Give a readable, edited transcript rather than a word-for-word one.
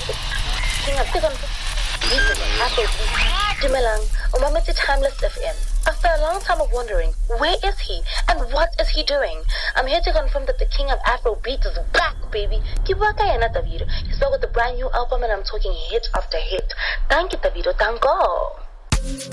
King of Dumelang, Umamiti Timeless FM. After a long time of wondering, where is he and what is he doing? I'm here to confirm that the king of Afrobeat is back, baby. He's back with a brand new album and I'm talking hit after hit. Thank you, Davido. Thank God.